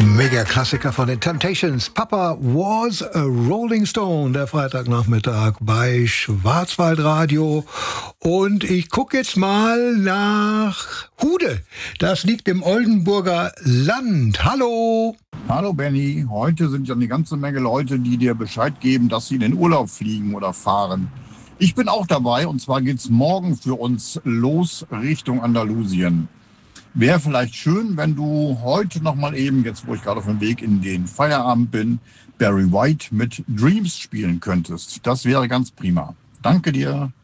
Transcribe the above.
Mega-Klassiker von den Temptations. Papa was a Rolling Stone, der Freitagnachmittag bei Schwarzwaldradio. Und ich gucke jetzt mal nach Hude. Das liegt im Oldenburger Land. Hallo! Hallo Benny, heute sind ja eine ganze Menge Leute, die dir Bescheid geben, dass sie in den Urlaub fliegen oder fahren. Ich bin auch dabei und zwar geht's morgen für uns los Richtung Andalusien. Wäre vielleicht schön, wenn du heute nochmal eben, jetzt wo ich gerade auf dem Weg in den Feierabend bin, Barry White mit Dreams spielen könntest. Das wäre ganz prima. Danke dir.